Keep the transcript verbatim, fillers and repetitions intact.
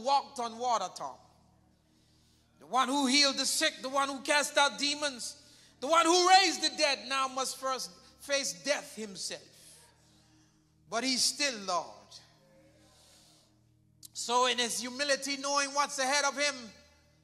walked on water, Tom. The one who healed the sick, the one who cast out demons, the one who raised the dead now must first face death himself. But he's still Lord. So in his humility, knowing what's ahead of him,